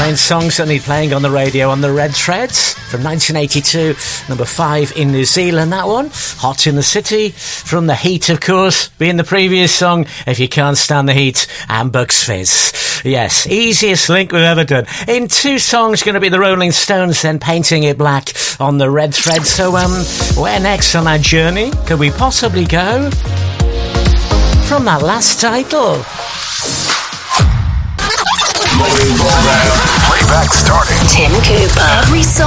Nine songs that need playing on the radio on the Red Threads from 1982, number 5 in New Zealand. That one, Hot in the City, from The Heat, of course, being the previous song. If you can't stand the heat, and Bucks Fizz. Yes, easiest link we've ever done. In 2 songs, going to be the Rolling Stones, then Painting It Black on the Red Thread. So, where next on our journey could we possibly go? From that last title. Playback starting. Tim Cooper. Every song